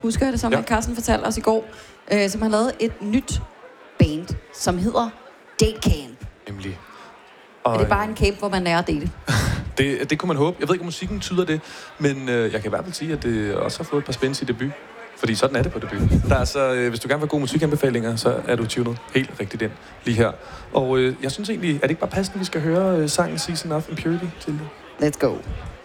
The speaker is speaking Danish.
Husker jeg det som, at Carsten fortalte os i går, som har lavet et nyt band, som hedder Date Camp. Nemlig. Og det er bare en camp, hvor man lærer at date. Det kunne man håbe. Jeg ved ikke, om musikken tyder det, men jeg kan i hvert fald sige, at det også har fået et par spænds i debut. Fordi sådan er det på debut. Der er så, hvis du gerne vil have gode musikanbefalinger, så er du tunet helt rigtigt ind lige her. Og jeg synes egentlig, er det ikke bare passende, vi skal høre sangen Season of Impurity til det? Let's go.